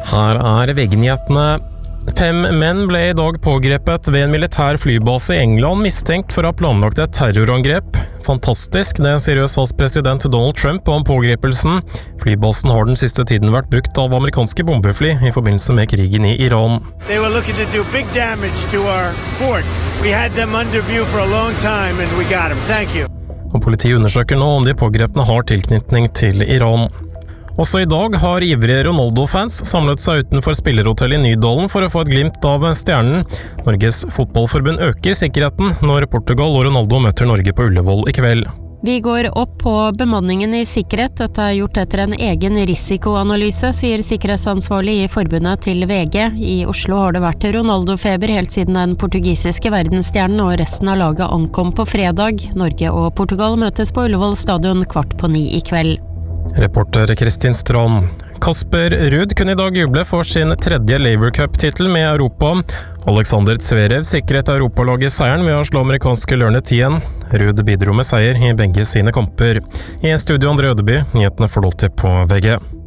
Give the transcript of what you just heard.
Her VG-nyhetene. 5 menn ble i dag pågrepet ved en militær flybase i England mistenkt for å ha planlagt et terrorangrep. Fantastisk, det sier USAs president Donald Trump om pågrepelsen. Flybasen har den siste tiden vært brukt av amerikanske bombefly i forbindelse med krigen i Iran. They were looking to do big damage to our fort. We had them under view for a long time and we got them. Thank you. Og politiet undersøker nå om de pågrepne har tilknytning til Iran. Også i dag har ivrige Ronaldo-fans samlet seg utenfor spillerhotellet i Nydalen for å få et glimt av stjernen. Norges fotballforbund øker sikkerheten når Portugal og Ronaldo møter Norge på Ullevål i kveld. Vi går opp på bemanningen i sikkerhet. Dette er gjort etter en egen risikoanalyse, sier sikkerhetsansvarlig i forbundet til VG. I Oslo har det vært Ronaldo-feber helt siden den portugisiske verdensstjernen og resten av laget ankom på fredag. Norge og Portugal møtes på Ullevål stadion 8:15 i kveld. Reporter Kristin Strand. Kasper Ruud kunne i dag juble for sin 3. Laver Cup-titel med Europa. Alexander Zverev sikret Europalaget seieren ved å slå amerikanske Lørnet igjen. Ruud bidro med seier i begge sine kamper. I studio André Ødeby, nyhetene får lov til på VG.